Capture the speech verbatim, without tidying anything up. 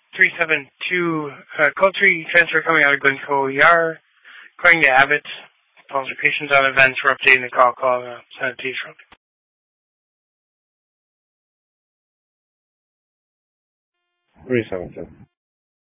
three seven two, uh, code three transfer coming out of Glencoe E R. According to Abbott, calls for patients on events. We're updating the call call uh, sanitation. three seven two.